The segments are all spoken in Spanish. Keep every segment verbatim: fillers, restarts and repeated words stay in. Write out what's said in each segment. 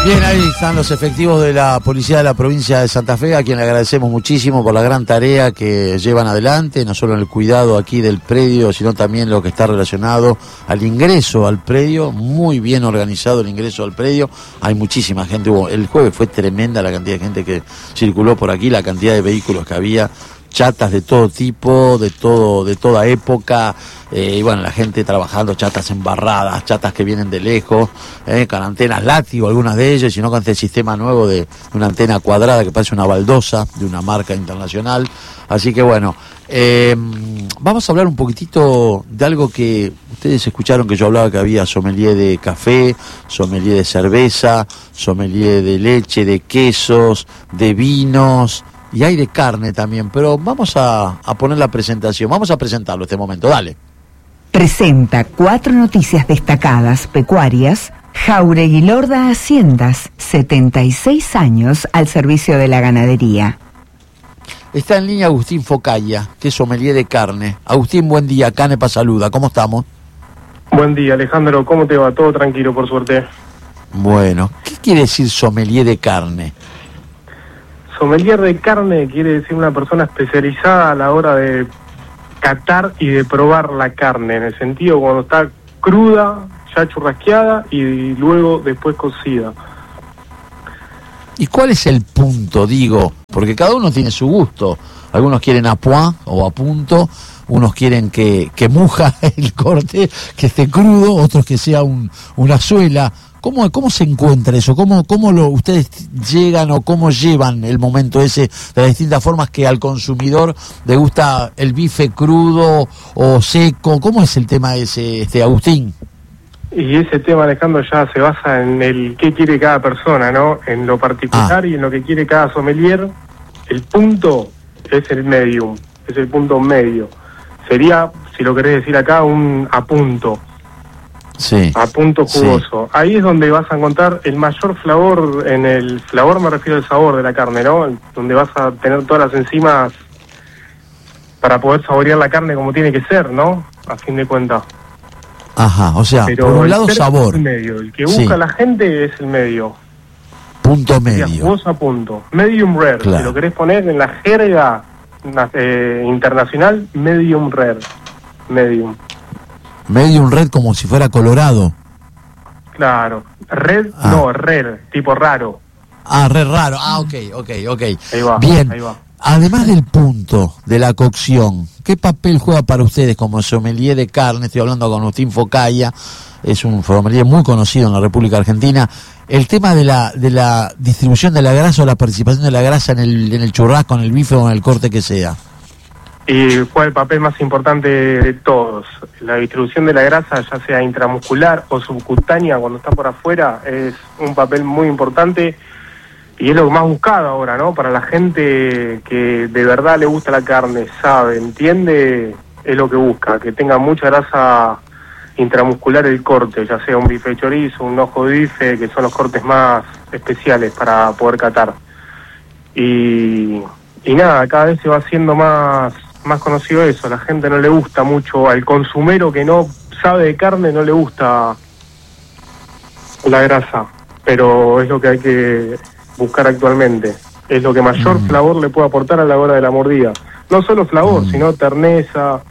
Bien, ahí están los efectivos de la Policía de la Provincia de Santa Fe, a quien le agradecemos muchísimo por la gran tarea que llevan adelante, no solo en el cuidado aquí del predio, sino también lo que está relacionado al ingreso al predio. Muy bien organizado el ingreso al predio, hay muchísima gente. El jueves fue tremenda la cantidad de gente que circuló por aquí, la cantidad de vehículos que había, chatas de todo tipo, de todo, de toda época, eh, y bueno, la gente trabajando, chatas embarradas, chatas que vienen de lejos, eh, con antenas látigo, algunas de ellas, sino con este sistema nuevo de una antena cuadrada que parece una baldosa de una marca internacional. Así que bueno, eh, vamos a hablar un poquitito de algo que ustedes escucharon que yo hablaba, que había sommelier de café, sommelier de cerveza, sommelier de leche, de quesos, de vinos. Y hay de carne también, pero vamos a, a poner la presentación, vamos a presentarlo este momento, dale. Presenta cuatro noticias destacadas pecuarias. Jáuregui Lorda Haciendas, setenta y seis años al servicio de la ganadería. Está en línea Agustín Focaya, que es sommelier de carne. Agustín, buen día, Canepa saluda, ¿cómo estamos? Buen día, Alejandro, ¿cómo te va? Todo tranquilo, por suerte. Bueno, ¿qué quiere decir sommelier de carne? Sommelier de carne quiere decir una persona especializada a la hora de catar y de probar la carne, en el sentido cuando está cruda, ya churrasqueada y luego después cocida. ¿Y cuál es el punto, digo? Porque cada uno tiene su gusto. Algunos quieren a point o a punto, unos quieren que, que muja el corte, que esté crudo, otros que sea un, una suela. ¿Cómo, cómo se encuentra eso? ¿Cómo, cómo lo, ustedes llegan o cómo llevan el momento ese de las distintas formas que al consumidor le gusta el bife crudo o seco? ¿Cómo es el tema ese, este Agustín? Y ese tema, Alejandro, ya se basa en el qué quiere cada persona, ¿no? En lo particular ah. y en lo que quiere cada sommelier. El punto es el medium, es el punto medio. Sería, si lo querés decir acá, un apunto. Sí. A punto jugoso. Sí. Ahí es donde vas a encontrar el mayor flavor, en el flavor me refiero al sabor de la carne, ¿no? Donde vas a tener todas las enzimas para poder saborear la carne como tiene que ser, ¿no? A fin de cuentas. Ajá, o sea, pero por un lado sabor. Es el medio, el que busca sí. la gente es el medio. Punto medio. Jugoso a punto. Medium rare, claro. Si lo querés poner en la jerga eh, internacional, medium rare. Medium. Medium red como si fuera colorado. Claro, red, ah. no, red, tipo raro. Ah, red raro, ah, ok, ok, ok. Ahí va, bien, ahí va. Además del punto, de la cocción, ¿qué papel juega para ustedes como sommelier de carne? Estoy hablando con Agustín Focaya, es un sommelier muy conocido en la República Argentina. El tema de la de la distribución de la grasa o la participación de la grasa en el, en el churrasco, en el bife o en el corte que sea. Y juega el papel más importante de todos. La distribución de la grasa, ya sea intramuscular o subcutánea, cuando está por afuera, es un papel muy importante y es lo más buscado ahora, ¿no? Para la gente que de verdad le gusta la carne, sabe, entiende, es lo que busca, que tenga mucha grasa intramuscular el corte, ya sea un bife de chorizo, un ojo de bife, que son los cortes más especiales para poder catar. Y, y nada, cada vez se va haciendo más... más conocido eso, a la gente no le gusta mucho, al consumero que no sabe de carne no le gusta la grasa, pero es lo que hay que buscar actualmente, es lo que mayor mm. flavor le puede aportar a la hora de la mordida, no solo flavor, mm. sino terneza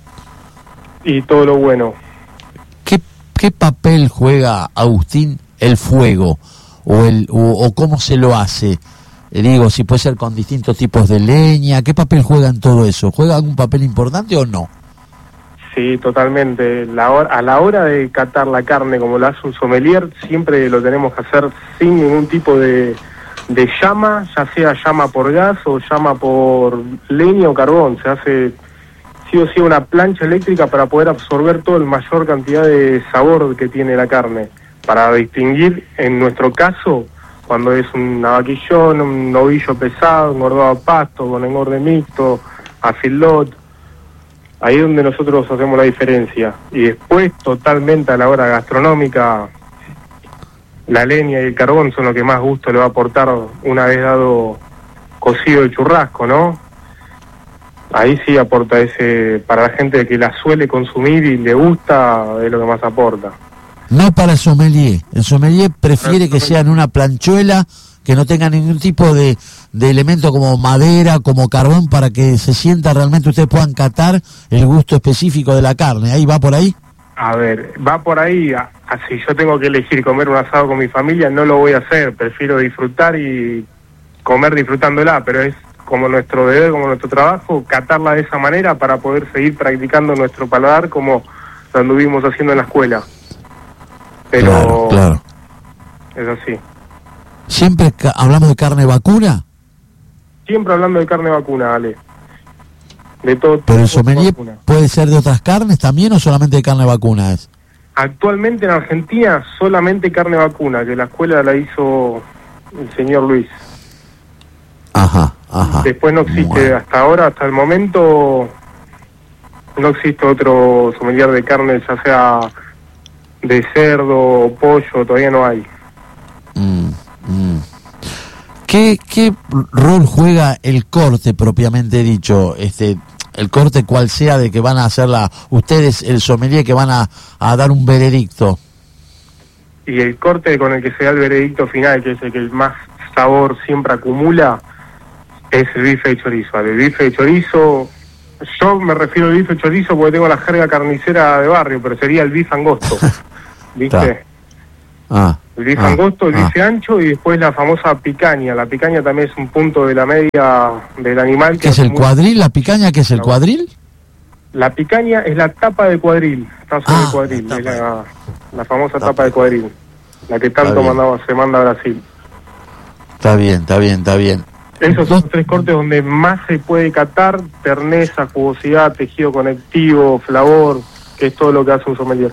y todo lo bueno. ¿Qué, qué papel juega, Agustín, el fuego o, el, o, o cómo se lo hace? Eh, digo, si puede ser con distintos tipos de leña, ¿qué papel juega en todo eso? ¿Juega algún papel importante o no? Sí, totalmente. La hora, a la hora de catar la carne, como lo hace un sommelier, siempre lo tenemos que hacer sin ningún tipo de, de llama, ya sea llama por gas o llama por leña o carbón. Se hace sí o sí una plancha eléctrica para poder absorber toda la mayor cantidad de sabor que tiene la carne. Para distinguir, en nuestro caso, cuando es un vaquillón, un novillo pesado, engordado a pasto, con engorde mixto, a filot, ahí es donde nosotros hacemos la diferencia. Y después, totalmente a la hora gastronómica, la leña y el carbón son lo que más gusto le va a aportar una vez dado cocido el churrasco, ¿no? Ahí sí aporta ese, para la gente que la suele consumir y le gusta, es lo que más aporta. No para el sommelier. El sommelier prefiere el que sea en una planchuela, que no tenga ningún tipo de, de elemento como madera, como carbón, para que se sienta realmente, ustedes puedan catar el gusto específico de la carne. ¿Ahí va por ahí? A ver, va por ahí. Si yo tengo que elegir comer un asado con mi familia, no lo voy a hacer. Prefiero disfrutar y comer disfrutándola, pero es como nuestro deber, como nuestro trabajo, catarla de esa manera para poder seguir practicando nuestro paladar como lo anduvimos haciendo en la escuela. Pero claro, claro. Es así. ¿Siempre ca- hablamos de carne vacuna? Siempre hablando de carne vacuna, Ale. De todo. ¿Pero el sommelier puede ser de otras carnes también o solamente de carne vacuna es? Actualmente en Argentina solamente carne vacuna, que la escuela la hizo el señor Luis. Ajá, ajá. Después no existe, bueno. hasta ahora, hasta el momento, no existe otro sommelier de carne, ya sea de cerdo o pollo, todavía no hay. Mm, mm. ¿Qué, ¿Qué rol juega el corte propiamente dicho? Este, el corte cual sea de que van a hacer la, ustedes, el sommelier, que van a, a dar un veredicto. Y el corte con el que se da el veredicto final, que es el que más sabor siempre acumula, es el bife de chorizo. El bife de chorizo, yo me refiero al bife de chorizo porque tengo la jerga carnicera de barrio, pero sería el bife angosto, ¿viste? Ah, el bife ah, angosto, el ah. bife ancho y después la famosa picaña. La picaña también es un punto de la media del animal. Que ¿Qué es el acumula... cuadril? ¿La picaña qué es el cuadril? La picaña es la tapa de cuadril, está sobre Ah, el cuadril, la es tapa de- la, la famosa tapa tapa de cuadril, la que Está tanto bien. mandaba, se manda a Brasil. Está bien, está bien, está bien. Esos son los tres cortes donde más se puede catar: terneza, jugosidad, tejido conectivo, flavor, que es todo lo que hace un sommelier.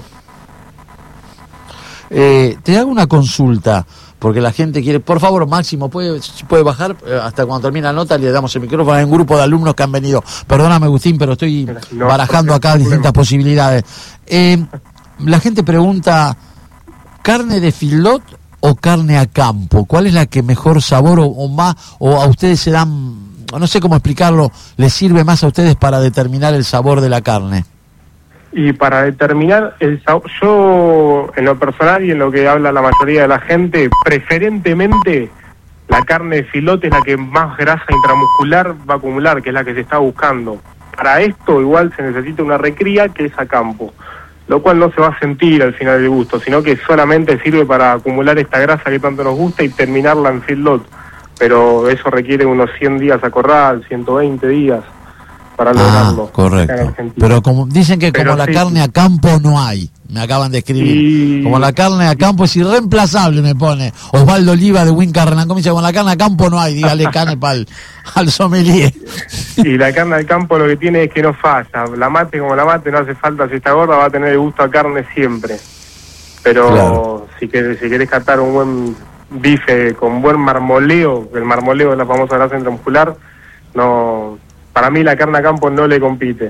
Eh, te hago una consulta, porque la gente quiere, por favor, Máximo, ¿puede, puede bajar? Eh, hasta cuando termine la nota le damos el micrófono. Hay un grupo de alumnos que han venido. Perdóname, Agustín, pero estoy No, barajando no, acá no, distintas problema. posibilidades. Eh, la gente pregunta, ¿carne de filot o carne a campo? ¿Cuál es la que mejor sabor o, o más, o a ustedes se dan, no sé cómo explicarlo, les sirve más a ustedes para determinar el sabor de la carne? Y para determinar el sabor, yo en lo personal y en lo que habla la mayoría de la gente, preferentemente la carne de filote es la que más grasa intramuscular va a acumular, que es la que se está buscando. Para esto igual se necesita una recría que es a campo, lo cual no se va a sentir al final del gusto, sino que solamente sirve para acumular esta grasa que tanto nos gusta y terminarla en feedlot. Pero eso requiere unos cien días a corral, ciento veinte días para lograrlo. Ah, correcto. Pero como dicen que como Pero la sí. carne a campo no hay, me acaban de escribir. Y- Como la carne a campo es irreemplazable, me pone Osvaldo Oliva de Wincar Renancón, me dice, como la carne a campo no hay, dígale cane pal al sommelier. Y la carne al campo lo que tiene es que no falla. La mate como la mate, no hace falta, si está gorda va a tener el gusto a carne siempre. Pero Claro. si querés, si querés catar un buen bife con buen marmoleo, el marmoleo es la famosa grasa intramuscular, no, para mí la carne a campo no le compite.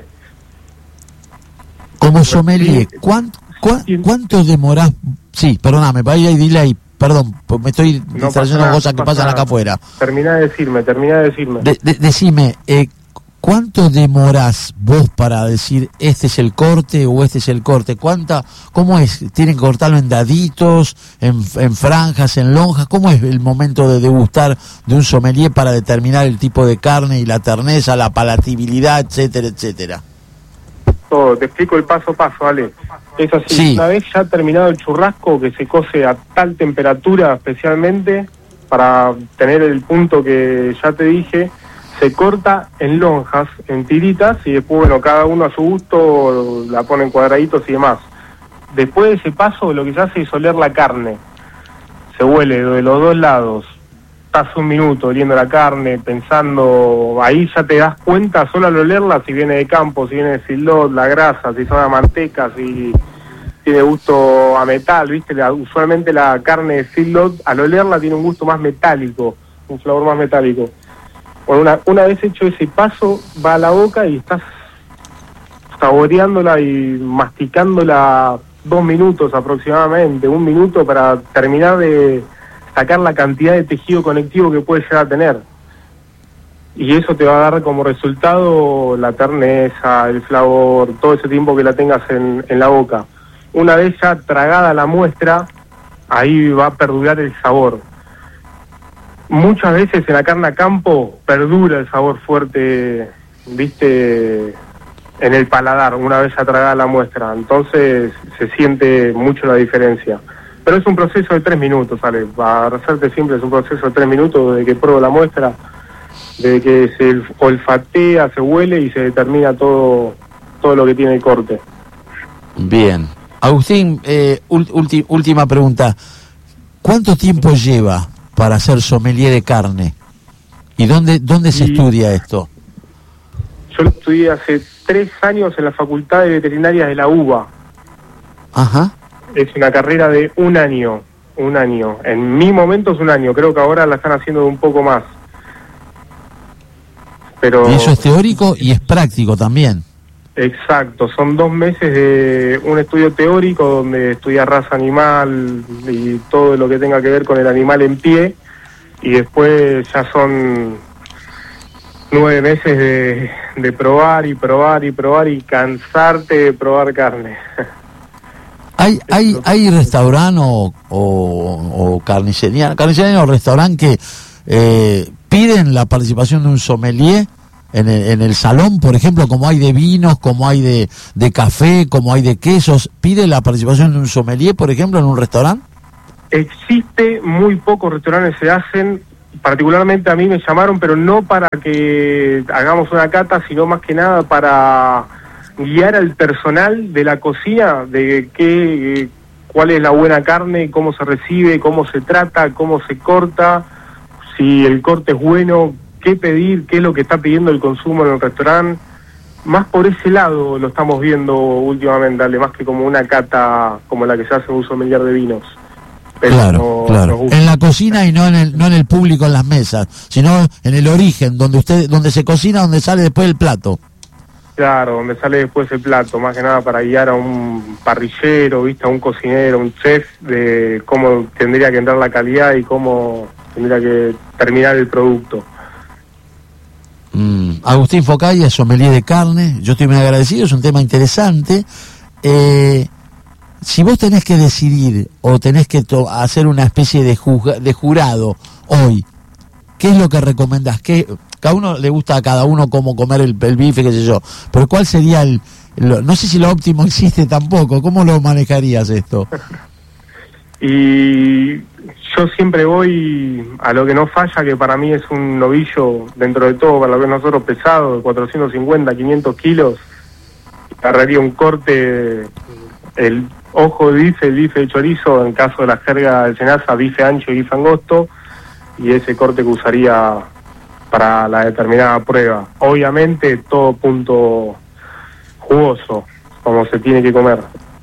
Como sommelier, sí. ¿cuánto, cuán- Sí. cuánto demorás? Sí, perdóname, ahí hay delay, perdón, pues me estoy No pasa distrayendo con nada, cosas no que pasa pasan nada. acá afuera. Terminá de decirme, terminá de decirme. De- de- decime, eh, ¿cuánto demorás vos para decir este es el corte o este es el corte? ¿Cuánta, cómo es? ¿Tienen que cortarlo en daditos, en, en franjas, en lonjas? ¿Cómo es el momento de degustar de un sommelier para determinar el tipo de carne y la terneza, la palatabilidad, etcétera, etcétera? Todo, te explico el paso a paso, Ale. Es así, Sí. una vez ya terminado el churrasco, que se cose a tal temperatura especialmente, para tener el punto que ya te dije, se corta en lonjas, en tiritas, y después, bueno, cada uno a su gusto la pone en cuadraditos y demás. Después de ese paso, lo que se hace es oler la carne. Se huele de los dos lados. Estás un minuto oliendo la carne, pensando, ahí ya te das cuenta solo al olerla si viene de campo, si viene de filot, la grasa, si sabe a manteca, si tiene gusto a metal, ¿viste? La, usualmente la carne de filot, al olerla tiene un gusto más metálico, un sabor más metálico. Bueno, una, una vez hecho ese paso, va a la boca y estás saboreándola y masticándola dos minutos aproximadamente, un minuto para terminar de sacar la cantidad de tejido conectivo que puede llegar a tener. Y eso te va a dar como resultado la terneza, el flavor, todo ese tiempo que la tengas en, en la boca. una vez ya tragada la muestra, ahí va a perdurar el sabor. Muchas veces en la carne a campo perdura el sabor fuerte, viste, en el paladar, una vez ya tragada la muestra. Entonces se siente mucho la diferencia. Pero es un proceso de tres minutos, ¿vale? Para hacerte simple, es un proceso de tres minutos desde que pruebo la muestra, desde que se olfatea, se huele y se determina todo, todo lo que tiene el corte. Bien. Agustín, eh, ulti, última pregunta. ¿Cuánto tiempo lleva para ser sommelier de carne? ¿Y dónde, dónde se y estudia esto? Yo lo estudié hace tres años en la Facultad de Veterinaria de la UBA. Ajá. Es una carrera de un año, un año. En mi momento es un año, creo que ahora la están haciendo de un poco más. Pero y eso es teórico y es práctico también. Exacto, son dos meses de un estudio teórico donde estudia raza animal y todo lo que tenga que ver con el animal en pie, y después ya son nueve meses de, de probar y probar y probar y cansarte de probar carne. ¿Hay hay hay restaurante o, o, o carnicería, carnicería o restaurante que eh, piden la participación de un sommelier en el, en el salón, por ejemplo, como hay de vinos, como hay de, de café, como hay de quesos? ¿Pide la participación de un sommelier, por ejemplo, en un restaurante? Existe, muy pocos restaurantes se hacen. Particularmente a mí me llamaron, pero no para que hagamos una cata, sino más que nada para guiar al personal de la cocina de qué, cuál es la buena carne, cómo se recibe, cómo se trata, cómo se corta, si el corte es bueno, qué pedir, qué es lo que está pidiendo el consumo en el restaurante. Más por ese lado lo estamos viendo últimamente, dale, más que como una cata como la que se hace en un sommelier de vinos. Pero claro, no, claro. En la cocina y no en el no en el público en las mesas, sino en el origen, donde usted donde se cocina, donde sale después el plato. Claro, donde sale después el plato, más que nada para guiar a un parrillero, viste, a un cocinero, un chef, de cómo tendría que entrar la calidad y cómo tendría que terminar el producto. Mm. Agustín Focaya, sommelier de carne, yo estoy muy agradecido, es un tema interesante. Eh, si vos tenés que decidir o tenés que to- hacer una especie de, juzga- de jurado hoy, ¿qué es lo que recomendás? ¿Qué, cada uno le gusta a cada uno cómo comer el, el bife, qué sé yo, pero ¿cuál sería el, lo, no sé si lo óptimo existe tampoco, ¿cómo lo manejarías esto? Y yo siempre voy a lo que no falla, que para mí es un novillo dentro de todo, para lo que nosotros pesado, de cuatrocientos cincuenta, quinientos kilos, agarraría un corte, el ojo de bife, el bife de chorizo, en caso de la jerga del Senasa, bife ancho y bife angosto, y ese corte que usaría para la determinada prueba. Obviamente todo punto jugoso, como se tiene que comer.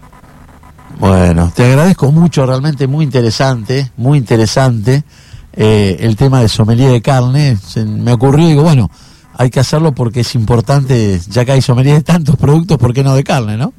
Bueno, te agradezco mucho, realmente muy interesante, muy interesante eh, el tema de sommelier de carne. Se me ocurrió y digo, bueno, hay que hacerlo porque es importante, ya que hay sommelier de tantos productos, ¿por qué no de carne, no?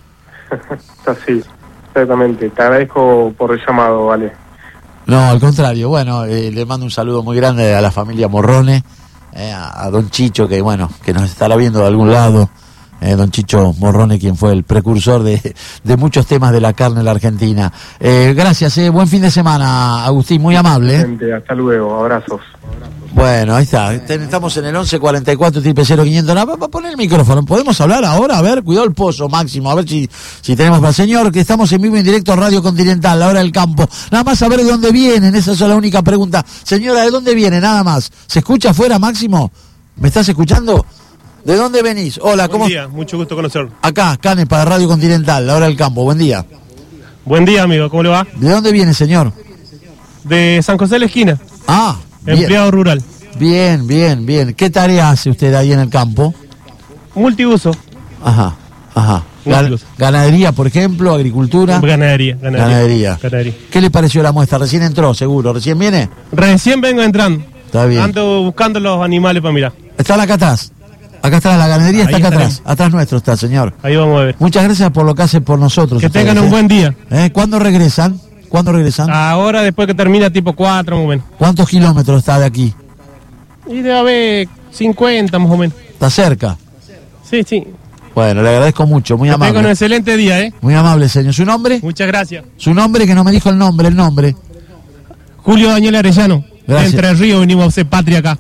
Así, exactamente. Te agradezco por el llamado, Vale. No, al contrario, bueno, eh, le mando un saludo muy grande a la familia Morrone, eh, a, a don Chicho, que bueno, que nos estará viendo de algún lado. Eh, don Chicho Morrone, quien fue el precursor de, de muchos temas de la carne en la Argentina. Eh, gracias, eh, buen fin de semana, Agustín, muy amable. Eh. Hasta luego, abrazos. Bueno, ahí está, estamos en el once cuarenta y cuatro triple cero quinientos. Va a poner el micrófono, ¿podemos hablar ahora? A ver, cuidado el pozo, Máximo, a ver si, si tenemos para el señor, que estamos en vivo en directo Radio Continental, la hora del campo. Nada más saber de dónde vienen, esa es la única pregunta. Señora, ¿de dónde viene? Nada más. ¿Se escucha afuera, Máximo? ¿Me estás escuchando? ¿De dónde venís? Hola, ¿cómo? Buen día, mucho gusto conocerlo. Acá, Canes, para Radio Continental, la hora del campo. Buen día. Buen día, amigo, ¿cómo le va? ¿De dónde viene, señor? De San José de la Esquina. Ah, bien. Empleado rural. Bien, bien, bien. ¿Qué tarea hace usted ahí en el campo? Multiuso. Ajá, ajá. Gan- ganadería, por ejemplo, agricultura. Ganadería, ganadería. Ganadería. Ganadería. ¿Qué le pareció la muestra? Recién entró, seguro. ¿Recién viene? Recién vengo entrando. Está bien. Ando buscando los animales para mirar. Está acá atrás. Acá está la ganadería, está Ahí acá estaremos. atrás. Atrás nuestro está, señor. Ahí vamos a ver. Muchas gracias por lo que hace por nosotros. Que ustedes, tengan un ¿eh? buen día. ¿Eh? ¿Cuándo regresan? ¿Cuándo regresan? Ahora, después que termina, tipo cuatro, más o menos. ¿Cuántos kilómetros está de aquí? Y debe haber cincuenta, más o menos. ¿Está cerca? Sí, sí. Bueno, le agradezco mucho, muy Que tenga un amable. excelente día, ¿eh? Muy amable, señor. ¿Su nombre? Muchas gracias. Su nombre, que no me dijo el nombre, el nombre. Julio Daniel Arellano. Gracias. De Entre Ríos venimos a hacer patria acá.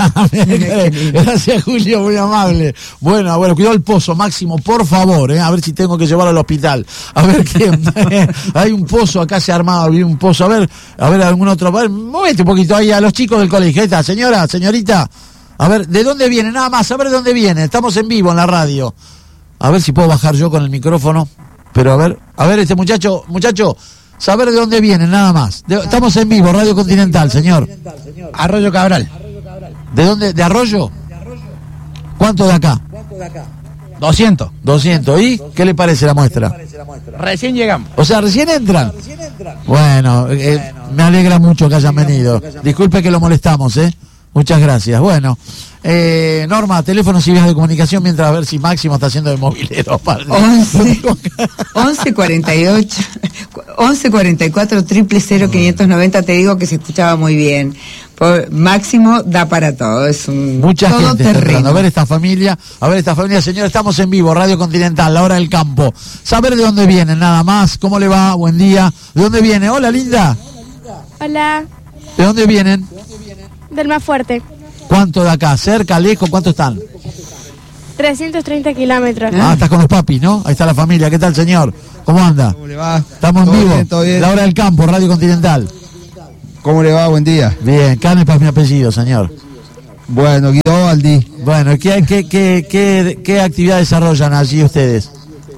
Gracias, Julio, muy amable. Bueno, bueno, cuidado el pozo, Máximo, por favor, eh, a ver si tengo que llevarlo al hospital. A ver quién. Hay un pozo, acá se ha armado, vi un pozo. A ver, a ver, algún otro. A ver, muévete un poquito ahí a los chicos del colegio. Ahí está, señora, señorita. A ver, ¿de dónde viene? Nada más, a ver de dónde viene. Estamos en vivo en la radio. A ver si puedo bajar yo con el micrófono. Pero a ver, a ver, este muchacho, muchacho, saber de dónde viene, nada más. De- estamos en vivo, Radio Continental, señor. Arroyo Cabral. ¿De dónde? ¿De Arroyo? ¿Cuánto de acá? doscientos. doscientos. ¿Y qué le parece la muestra? Recién llegamos. O sea, recién entran. Bueno, eh, me alegra mucho que hayan venido. Disculpe que lo molestamos, ¿eh? Muchas gracias. Bueno, eh, Norma, teléfonos y vías de comunicación mientras a ver si Máximo está haciendo de movilero. once, once cuarenta y ocho, once cuarenta y cuatro, triple cero, quinientos noventa, te digo que se escuchaba muy bien. Por, Máximo da para todo, es un Mucha todo gente está terreno. entrando. A ver esta familia, a ver esta familia. Señor, estamos en vivo, Radio Continental, la hora del campo. Saber de dónde vienen, nada más. ¿Cómo le va? Buen día. ¿De dónde viene? Hola, linda. Hola, ¿De dónde vienen? del más fuerte, ¿Cuánto de acá? ¿Cerca, lejos? ¿Cuánto están? trescientos treinta kilómetros. Ah, estás con los papis, ¿no? Ahí está la familia. ¿Qué tal, señor? ¿Cómo anda? ¿Cómo le va? Estamos en ¿Todo vivo. bien, todo bien? La hora del campo, Radio Continental. ¿Cómo le va? Buen día. Bien, Canepa es mi apellido, señor. Bueno, Guido Aldi. Bueno, ¿qué, qué, qué, qué, qué actividad desarrollan allí ustedes?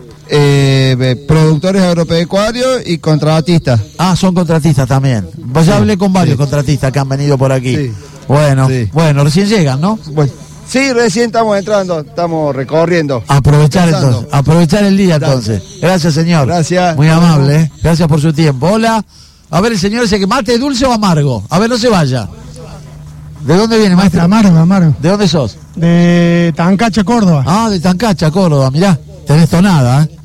Eh, eh, productores agropecuarios y contratistas. Ah, son contratistas también. Pues ya Sí, hablé con varios sí. contratistas que han venido por aquí. Sí. Bueno, Sí. bueno, recién llegan, ¿no? Bueno, sí, recién estamos entrando, estamos recorriendo. Aprovechar Empezando. entonces, aprovechar el día Dale. entonces. Gracias, señor. Gracias. Muy amable, ¿eh? Gracias por su tiempo. Hola. A ver, el señor ese que mate dulce o amargo. A ver, no se vaya. ¿De dónde viene, maestro? Amargo, amargo. ¿De dónde sos? De Tancacha, Córdoba. Ah, de Tancacha, Córdoba, mirá. Tenés tonada, ¿eh?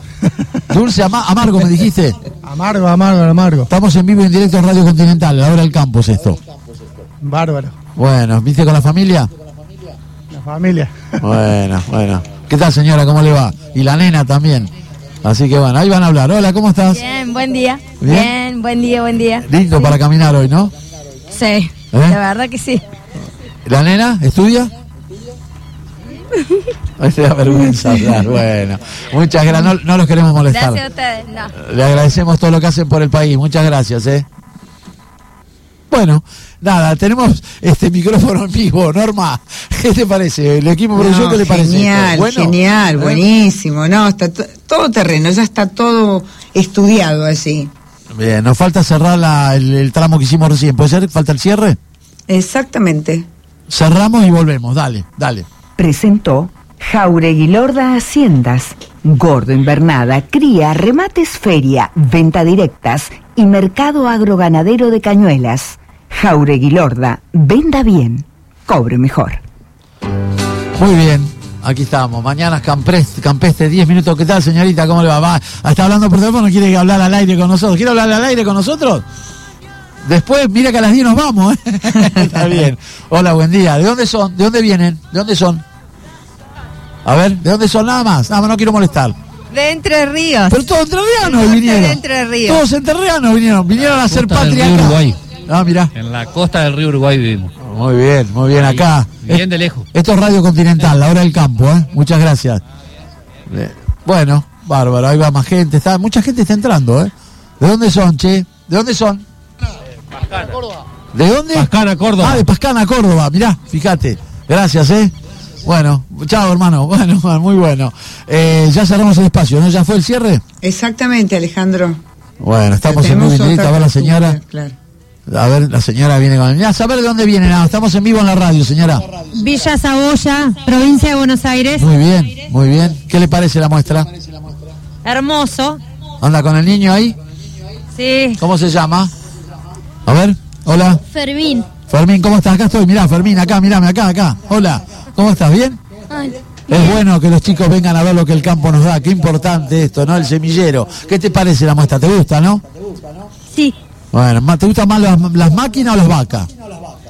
Dulce, ama- amargo, me dijiste. Amargo, amargo, amargo. Estamos en vivo y en directo en Radio Continental, la hora del campo es esto. Bárbaro. Bueno, ¿viste con la familia? La familia. Bueno, bueno. ¿Qué tal, señora? ¿Cómo le va? Y la nena también. Así que bueno, ahí van a hablar. Hola, ¿cómo estás? Bien, buen día. ¿Bien? Bien, buen día, buen día. Lindo para caminar hoy, ¿no? Sí, la verdad que sí. ¿La nena estudia? Ay, te da vergüenza hablar. Bueno, muchas gracias. No, no los queremos molestar. Gracias a ustedes. No. Le agradecemos todo lo que hacen por el país. Muchas gracias, ¿eh? Bueno, nada, tenemos este micrófono en vivo. Norma, ¿qué te parece? ¿El equipo de producción No, qué le parece? genial, esto? ¿Bueno? genial, ¿Eh? buenísimo. No, está to- todo terreno, ya está todo estudiado así. Bien, nos falta cerrar la- el, el tramo que hicimos recién. ¿Puede ser? ¿Falta el cierre? Exactamente. Cerramos y volvemos. Dale, dale. Presentó Jauregui Lorda Haciendas, Gordo Invernada, Cría, Remates Feria, Venta Directas y Mercado Agroganadero de Cañuelas. Jauregui Lorda, venda bien, cobre mejor. Muy bien, aquí estamos. Mañana Campestre, Campestre, diez minutos. ¿Qué tal, señorita? ¿Cómo le va? Va, está hablando por teléfono, quiere hablar al aire con nosotros. ¿Quiere hablar al aire con nosotros? Después, mira que a las diez nos vamos, ¿eh? Está bien. Hola, buen día. ¿De dónde son? ¿De dónde vienen? ¿De dónde son? A ver, ¿de dónde son? Nada más. Nada más, no quiero molestar. De Entre Ríos. Pero todos entrerrianos Norte vinieron. de Entre Ríos. Todos entrerrianos vinieron. Vinieron a hacer Costa del patria río acá. Uruguay. Ah, mirá. En la costa del río Uruguay vivimos. Muy bien, muy bien. Acá. Bien de lejos. Esto es Radio Continental, la hora del campo, ¿eh? Muchas gracias. Eh, Bueno, bárbaro, ahí va más gente. Está, mucha gente está entrando, ¿eh? ¿De dónde son, che? ¿De dónde son? ¿De dónde? Pascana, Córdoba. Ah, de Pascana, Córdoba. Mirá, fíjate. Gracias, ¿eh? Bueno, chao, hermano. Bueno, muy bueno. Eh, ya cerramos el espacio, ¿no? ¿Ya fue el cierre? Exactamente, Alejandro. Bueno, estamos en Tenemos vivo y directo. otra A ver la costumbre, señora. claro. A ver, la señora viene con... Ya, saber de dónde viene. No, estamos en vivo en la radio, señora. Villa Saboya, provincia de Buenos Aires. Muy bien, muy bien. ¿Qué le parece la muestra? Hermoso. ¿Anda con el niño ahí? Sí. ¿Cómo se llama? A ver, hola. Fermín. Fermín, ¿cómo estás? Acá estoy, mirá, Fermín, acá, mirame, acá, acá. Hola, ¿cómo estás? ¿Bien? Ay, Es bueno que los chicos vengan a ver lo que el campo nos da. Qué importante esto, ¿no? El semillero. ¿Qué te parece la muestra? ¿Te gusta, no? sí, Bueno, ¿ma- ¿te gustan más las, las máquinas o las vacas?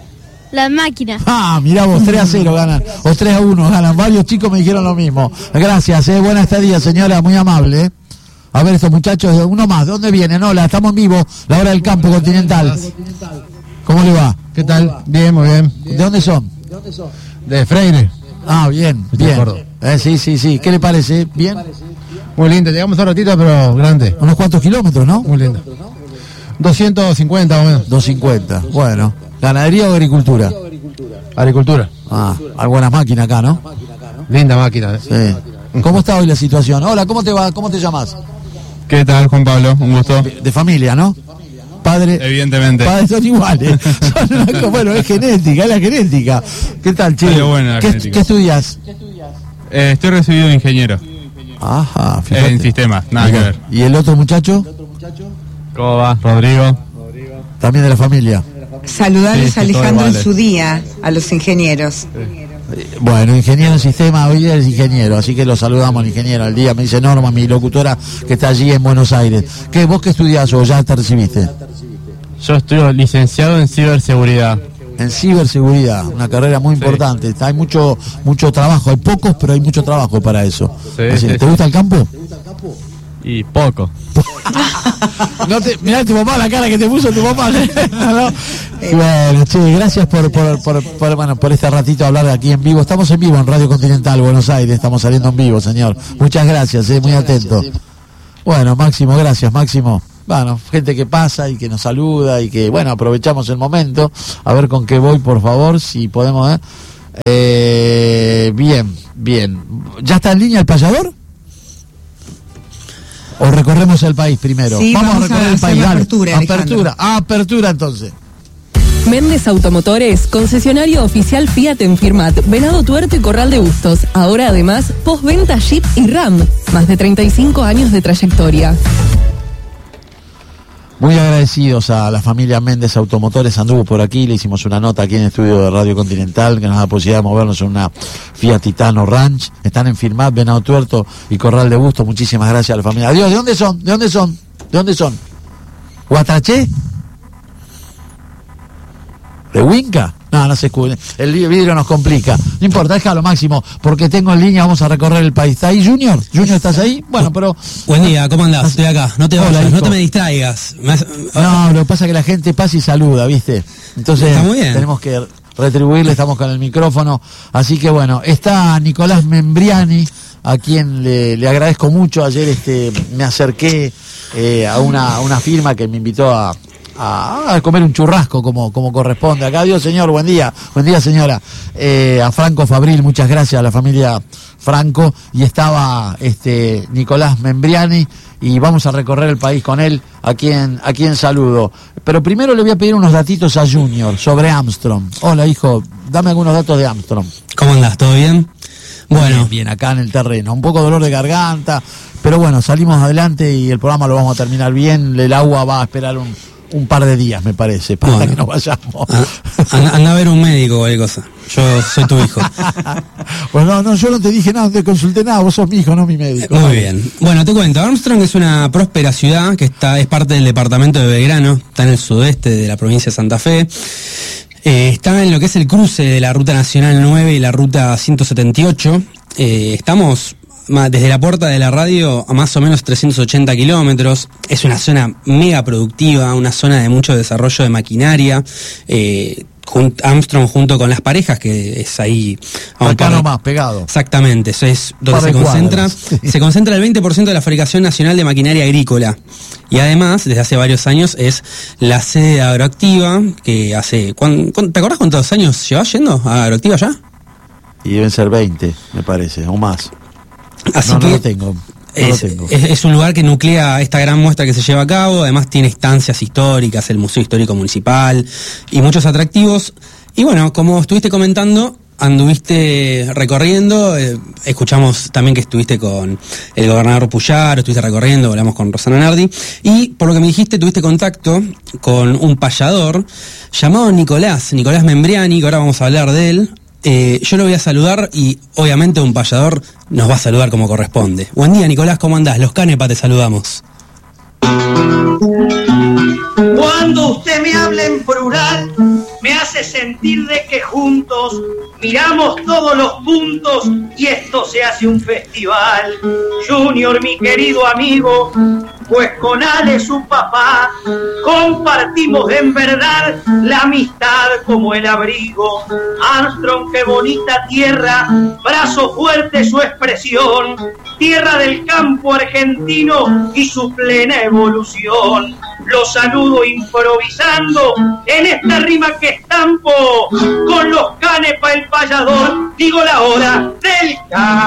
La máquina. Ah, mirá vos, tres a cero ganan, o tres a uno ganan. Varios chicos me dijeron lo mismo. Gracias, eh, buena estadía, señora, muy amable. Eh. A ver, estos muchachos, uno más, ¿de dónde vienen? Hola, estamos en vivo, la hora del campo continental. ¿Cómo le va? ¿Qué tal? Bien, muy bien. ¿De dónde son? De Freire. Ah, bien, bien. Eh, sí, sí, sí. ¿Qué le parece? ¿Bien? Muy lindo, llegamos un ratito, pero grande. Unos cuantos kilómetros, ¿no? Muy lindo. doscientos cincuenta o menos. doscientos cincuenta, bueno. ¿Ganadería o agricultura? Agricultura. Ah, hay buenas máquinas acá, ¿no? Linda máquina. ¿eh? Sí. ¿Cómo está hoy la situación? Hola, ¿cómo te va? ¿Cómo te llamas? ¿Qué tal, Juan Pablo? Un gusto. De familia, ¿no? Padre, Evidentemente. Padres son iguales. Son, bueno, es genética, es la genética. ¿Qué tal, che? Salió buena la ¿Qué, genética. ¿Qué estudias? Eh, estoy recibido de ingeniero. Ajá, fíjate. En sistemas, nada que ver. ¿Y el otro muchacho? ¿Cómo va? Rodrigo. También de la familia. Saludarles Sí, a sí, todo Alejandro en iguales. su día, a los ingenieros. Bueno, ingeniero en sistema, hoy es ingeniero, así que lo saludamos al ingeniero al día. Me dice Norma, mi locutora, que está allí en Buenos Aires. ¿Qué, vos qué estudiás o ya te recibiste? Yo estoy licenciado en ciberseguridad. En ciberseguridad, una carrera muy Sí. importante. Hay mucho mucho trabajo, hay pocos, pero hay mucho trabajo para eso. Sí, Así, sí, ¿te sí. gusta el campo? Y poco. No te, mirá tu papá, la cara que te puso tu papá. ¿No? Bueno, che, gracias por, por, por, por, bueno, por este ratito de hablar aquí en vivo. Estamos en vivo en Radio Continental, Buenos Aires. Estamos saliendo en vivo, señor. Muchas gracias, eh, muy atento. Bueno, Máximo, gracias, Máximo. Bueno, gente que pasa y que nos saluda y que, bueno, aprovechamos el momento. A ver con qué voy, por favor, si podemos. ¿eh? Eh, bien, bien. ¿Ya está en línea el payador? ¿O recorremos el país primero? Sí, vamos, vamos a recorrer a el hacer país. la Dale. apertura, Apertura, apertura entonces. Méndez Automotores, concesionario oficial Fiat en Firmat, Venado Tuerto y Corral de Bustos. Ahora además, postventa Jeep y Ram. Más de treinta y cinco años de trayectoria. Muy agradecidos a la familia Méndez Automotores, anduvo por aquí, le hicimos una nota aquí en el estudio de Radio Continental que nos da la posibilidad de movernos en una Fiat Titano Ranch. Están en Firmat, Venado Tuerto y Corral de Bustos. Muchísimas gracias a la familia. Adiós, ¿de dónde son? ¿De dónde son? ¿De dónde son? ¿Guatraché? ¿De Huinca? No, no se escucha. El vidrio nos complica. No importa, déjalo, Máximo, porque tengo en línea, vamos a recorrer el país. ¿Está ahí, Junior? ¿Junior, estás ahí? Bueno, pero... Buen día, ¿cómo andás? Estoy acá. No te Hola, vayas, no hijo. te me distraigas. Me has- No, lo que pasa es que la gente pasa y saluda, ¿viste? Entonces Está muy bien. tenemos que retribuirle, estamos con el micrófono. Así que bueno, está Nicolás Membriani, a quien le, le agradezco mucho. Ayer este me acerqué eh, a, una, a una firma que me invitó a, a, a comer un churrasco como, como corresponde. Acá, adiós señor, buen día, buen día señora. Eh, a Franco Fabril, muchas gracias a la familia Franco. Y estaba este Nicolás Membriani y vamos a recorrer el país con él, a quien, a quien saludo. Pero primero le voy a pedir unos datitos a Junior sobre Armstrong. Hola hijo, dame algunos datos de Armstrong. ¿Cómo andás? ¿Todo bien? Bueno, Bien, bien, acá en el terreno. Un poco de dolor de garganta, pero bueno, salimos adelante y el programa lo vamos a terminar bien. El agua va a esperar un, un par de días, me parece, para Bueno. que nos vayamos. anda, anda a ver un médico o cualquier cosa. Yo soy tu hijo. Pues no, no, yo no te dije nada, no te consulté nada, vos sos mi hijo, no mi médico. Muy bien. Bueno, te cuento, Armstrong es una próspera ciudad que está es parte del departamento de Belgrano, está en el sudeste de la provincia de Santa Fe. Eh, está en lo que es el cruce de la Ruta Nacional nueve y la Ruta ciento setenta y ocho. Eh, estamos ma- desde la puerta de la radio a más o menos trescientos ochenta kilómetros. Es una zona mega productiva, una zona de mucho desarrollo de maquinaria. Eh, jun- Armstrong junto con las parejas, que es ahí a un Acá par de- nomás, pegado. Exactamente, eso es donde Par de se concentra, cuadras. se concentra el veinte por ciento de la fabricación nacional de maquinaria agrícola. Y además, desde hace varios años, es la sede de Agroactiva, que hace... ¿cuán- cuán- ¿Te acordás cuántos años llevas yendo a Agroactiva ya? Y deben ser veinte, me parece, o más. Así no, que no lo tengo. No es, lo tengo. es- es un lugar que nuclea esta gran muestra que se lleva a cabo, además tiene estancias históricas, el Museo Histórico Municipal y muchos atractivos. Y bueno, como estuviste comentando, anduviste recorriendo, eh, escuchamos también que estuviste con el gobernador Puyaro, estuviste recorriendo, hablamos con Rosana Nardi, y por lo que me dijiste, tuviste contacto con un payador llamado Nicolás, Nicolás Membriani, que ahora vamos a hablar de él. Eh, yo lo voy a saludar y obviamente un payador nos va a saludar como corresponde. Buen día, Nicolás, ¿cómo andás? Los Canepa te saludamos. Cuando usted me hable en plural, me hace sentir de que juntos miramos todos los puntos y esto se hace un festival. Junior, mi querido amigo, pues con Ale, su papá, compartimos en verdad la amistad como el abrigo. Armstrong, qué bonita tierra, brazo fuerte su expresión, tierra del campo argentino y su plena evolución. Lo saludo improvisando en esta rima que estampo con los canes pa' el payador, digo la hora del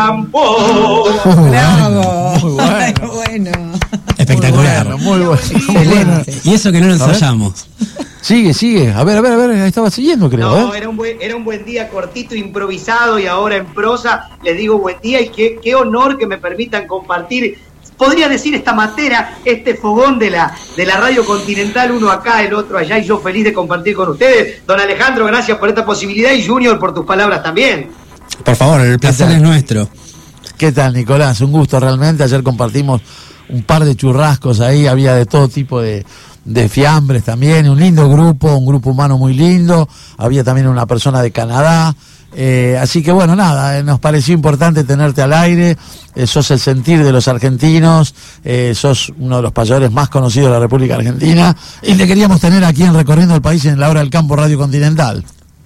campo. ¡Bravo! Muy bueno. Ay, bueno. Espectacular. Muy bueno, muy bueno. Y eso que no nos ensayamos. Sigue, sigue. A ver, a ver, a ver. Estaba siguiendo, creo. No, ¿eh? era un buen, era un buen día cortito, improvisado, y ahora en prosa les digo buen día y qué, qué honor que me permitan compartir, podría decir, esta materia, este fogón de la, de la Radio Continental, uno acá, el otro allá, y yo feliz de compartir con ustedes. Don Alejandro, gracias por esta posibilidad, y Junior, por tus palabras también. Por favor, el placer es nuestro. ¿Qué tal, Nicolás? Un gusto realmente. Ayer compartimos un par de churrascos ahí, había de todo tipo de, de fiambres también, un lindo grupo, un grupo humano muy lindo, había también una persona de Canadá, eh, así que bueno, nada, eh, nos pareció importante tenerte al aire, eh, sos el sentir de los argentinos, eh, sos uno de los payadores más conocidos de la República Argentina, y te queríamos tener aquí en Recorriendo el País en la Hora del Campo Radio Continental.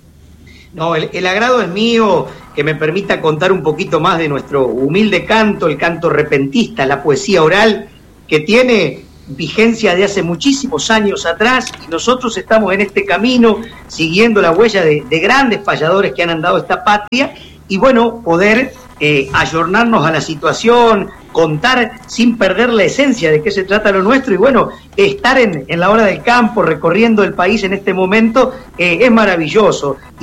No, el, el agrado es mío que me permita contar un poquito más de nuestro humilde canto, el canto repentista, la poesía oral, que tiene vigencia de hace muchísimos años atrás, y nosotros estamos en este camino siguiendo la huella de, de grandes payadores que han andado esta patria, y bueno, poder eh, ayornarnos a la situación, contar sin perder la esencia de qué se trata lo nuestro, y bueno, estar en, en la hora del campo, recorriendo el país en este momento, eh, es maravilloso.